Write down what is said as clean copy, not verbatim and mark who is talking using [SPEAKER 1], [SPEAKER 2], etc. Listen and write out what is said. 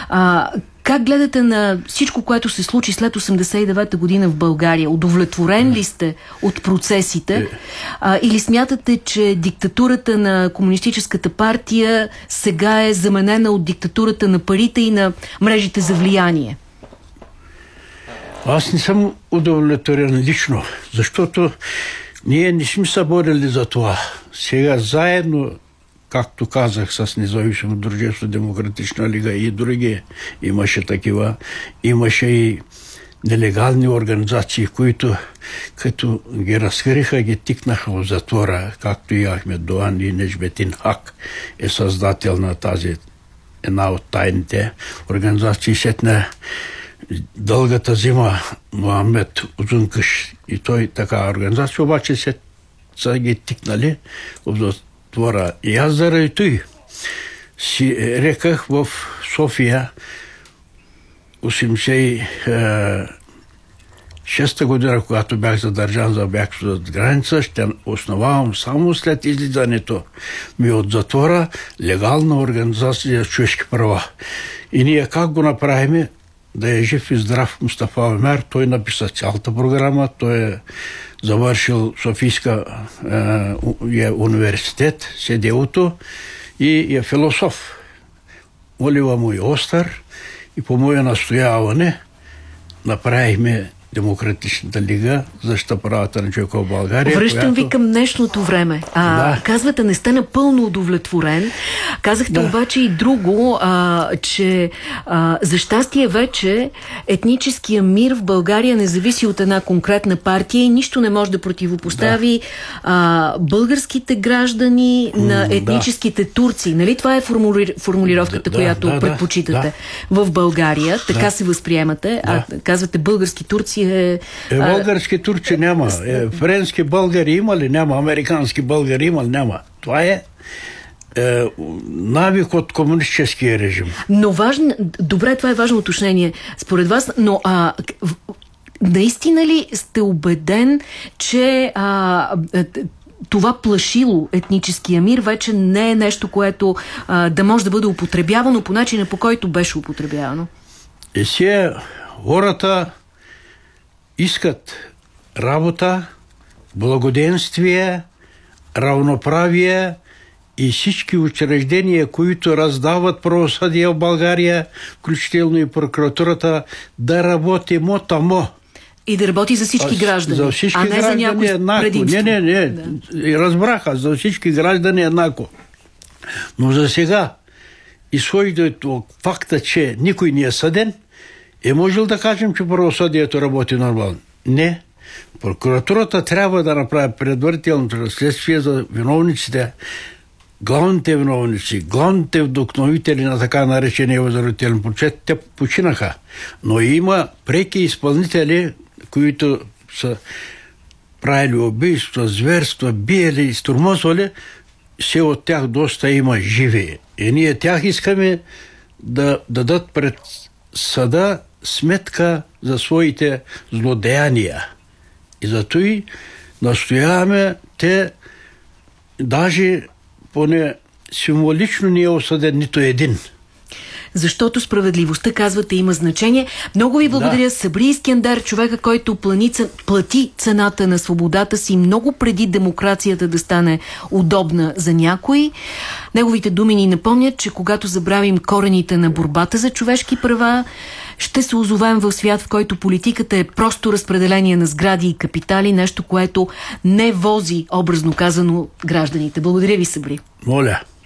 [SPEAKER 1] Как гледате на всичко, което се случи след 89-та година в България? Удовлетворен ли сте от процесите? Или смятате, че диктатурата на Комунистическата партия сега е заменена от диктатурата на парите и на мрежите за влияние?
[SPEAKER 2] Аз не съм удовлетворен лично, защото ние не сме се борили за това. Сега заедно, както казах, с Независимо дружество, Демократична лига и други, имаше такива, имаше и нелегални организации, които като ги разкриха, ги тикнаха в затвора, както и Ахмед Доан и Неджметин Хак е създател на тази една от тайните организации. Сетна дългата зима Мохамед Узункъш и той така организация, обаче са ги тикнали в затвора. И аз заради той си реках в София 86-та година, когато бях задържан за бягство зад граница, ще основавам само след излизането ми от затвора легална организация за човешки права. И ние как го направим? Да е жив и здрав Мустафа Омер. Той написа цялата програма, той е завършил Софийска университет, СДУ-то, и е философ. Молива му и остър, и по мое настояване направихме Демократичната лига за защита правата на човека в България.
[SPEAKER 1] Връщам ви към днешното време. Казвате, не сте напълно удовлетворен. Казахте обаче и друго, че за щастие вече етническия мир в България не зависи от една конкретна партия и нищо не може да противопостави българските граждани на етническите турци. Нали това е формулировката, която предпочитате в България? Така се възприемате. Казвате български турци
[SPEAKER 2] български турци няма. Френски българи има ли? Няма. Американски българи има ли? Няма. Това е навик от комунистическия режим.
[SPEAKER 1] Но добре, това е важно уточнение според вас, но наистина ли сте убеден, че това плашило етническия мир вече не е нещо, което да може да бъде употребявано по начина, по който беше употребявано?
[SPEAKER 2] Хората искат работа, благоденствие, равноправие и всички учреждения, които раздават правосъдие в България, включително и прокуратурата, да работи мотамо.
[SPEAKER 1] И да работи за всички граждани,
[SPEAKER 2] за всички
[SPEAKER 1] а не за някои предимство.
[SPEAKER 2] Не. Разбраха, за всички граждани еднакво. Но за сега, изходите от факта, че никой не е съден, можел да кажем, че правосъдието работи нормално? Не. Прокуратурата трябва да направи предварителното разследствие за виновниците, главните виновници, главните вдъхновители на така наречения възродителен процес. Те починаха. Но има преки изпълнители, които са правили убийства, зверства, биели, изтормозвали, все от тях доста има живи. И ние тях искаме да дадат пред съда сметка за своите злодеяния. И зато и настояваме те, даже поне символично не е осъден нито един.
[SPEAKER 1] Защото справедливостта, казвате, има значение. Много ви благодаря. Сабри Искендер, човека, който плати цената на свободата си много преди демокрацията да стане удобна за някой. Неговите думи ни напомнят, че когато забравим корените на борбата за човешки права, ще се озовем в свят, в който политиката е просто разпределение на сгради и капитали, нещо, което не вози, образно казано, гражданите. Благодаря ви, Сабри.
[SPEAKER 2] Моля.